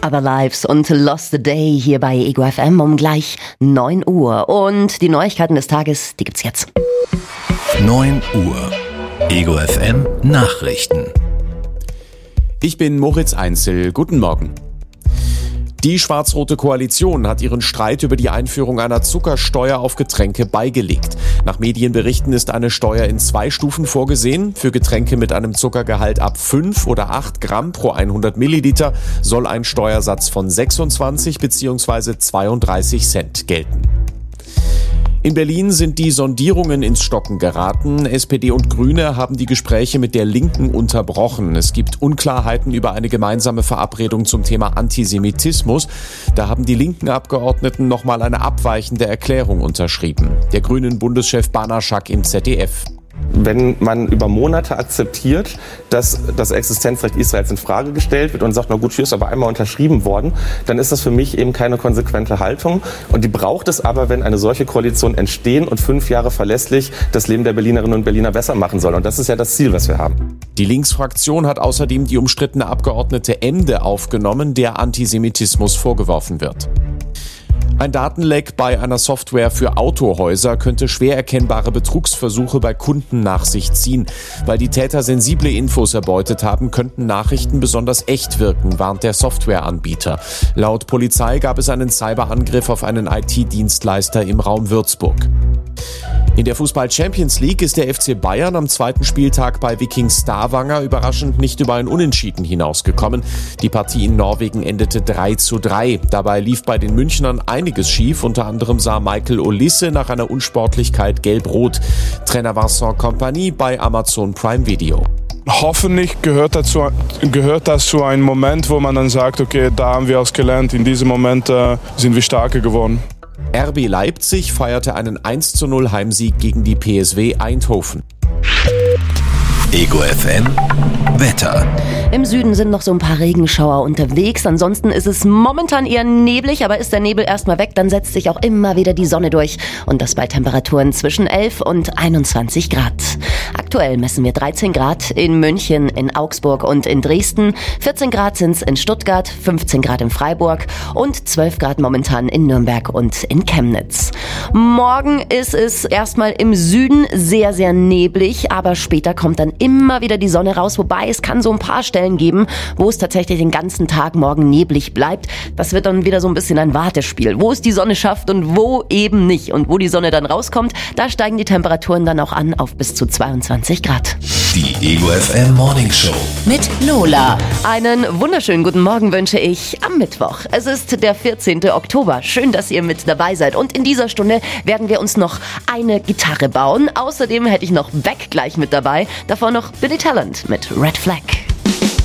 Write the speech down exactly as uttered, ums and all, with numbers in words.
Other Lives und Lost the Day hier bei Ego F M um gleich neun Uhr. Und die Neuigkeiten des Tages, die gibt's jetzt. neun Uhr. Ego F M Nachrichten. Ich bin Moritz Einzel. Guten Morgen. Die schwarz-rote Koalition hat ihren Streit über die Einführung einer Zuckersteuer auf Getränke beigelegt. Nach Medienberichten ist eine Steuer in zwei Stufen vorgesehen. Für Getränke mit einem Zuckergehalt ab fünf oder acht Gramm pro hundert Milliliter soll ein Steuersatz von sechsundzwanzig bzw. zweiunddreißig Cent gelten. In Berlin sind die Sondierungen ins Stocken geraten. S P D und Grüne haben die Gespräche mit der Linken unterbrochen. Es gibt Unklarheiten über eine gemeinsame Verabredung zum Thema Antisemitismus. Da haben die linken Abgeordneten nochmal eine abweichende Erklärung unterschrieben. Der grünen Bundeschef Banaschak im Z D F. Wenn man über Monate akzeptiert, dass das Existenzrecht Israels in Frage gestellt wird und sagt, na gut, hier ist aber einmal unterschrieben worden, dann ist das für mich eben keine konsequente Haltung. Und die braucht es aber, wenn eine solche Koalition entstehen und fünf Jahre verlässlich das Leben der Berlinerinnen und Berliner besser machen soll. Und das ist ja das Ziel, was wir haben. Die Linksfraktion hat außerdem die umstrittene Abgeordnete Emde aufgenommen, der Antisemitismus vorgeworfen wird. Ein Datenleck bei einer Software für Autohäuser könnte schwer erkennbare Betrugsversuche bei Kunden nach sich ziehen. Weil die Täter sensible Infos erbeutet haben, könnten Nachrichten besonders echt wirken, warnt der Softwareanbieter. Laut Polizei gab es einen Cyberangriff auf einen I T-Dienstleister im Raum Würzburg. In der Fußball-Champions League ist der F C Bayern am zweiten Spieltag bei Viking Stavanger überraschend nicht über ein Unentschieden hinausgekommen. Die Partie in Norwegen endete drei zu drei. Dabei lief bei den Münchnern einiges schief. Unter anderem sah Michael Olisse nach einer Unsportlichkeit gelb-rot. Trainer Vincent Kompany bei Amazon Prime Video. Hoffentlich gehört, dazu, gehört das zu einem Moment, wo man dann sagt, okay, da haben wir was gelernt. In diesem Moment äh, sind wir stärker geworden. R B Leipzig feierte einen eins zu null Heimsieg gegen die P S V Eindhoven. Ego F M Wetter. Im Süden sind noch so ein paar Regenschauer unterwegs. Ansonsten ist es momentan eher neblig, aber ist der Nebel erstmal weg, dann setzt sich auch immer wieder die Sonne durch. Und das bei Temperaturen zwischen elf und einundzwanzig Grad. Aktuell messen wir dreizehn Grad in München, in Augsburg und in Dresden. vierzehn Grad sind es in Stuttgart, fünfzehn Grad in Freiburg und zwölf Grad momentan in Nürnberg und in Chemnitz. Morgen ist es erstmal im Süden sehr, sehr neblig, aber später kommt dann immer wieder die Sonne raus, wobei es kann so ein paar Stellen geben, wo es tatsächlich den ganzen Tag morgen neblig bleibt. Das wird dann wieder so ein bisschen ein Wartespiel, wo es die Sonne schafft und wo eben nicht. Und wo die Sonne dann rauskommt, da steigen die Temperaturen dann auch an auf bis zu zweiundzwanzig Grad. Die Ego F M Morning Show Mit Lola. Einen wunderschönen guten Morgen wünsche ich am Mittwoch. Es ist der vierzehnten Oktober. Schön, dass ihr mit dabei seid. Und in dieser Stunde werden wir uns noch eine Gitarre bauen. Außerdem hätte ich noch Beck gleich mit dabei. Davor noch Billy Talent mit Red Flag.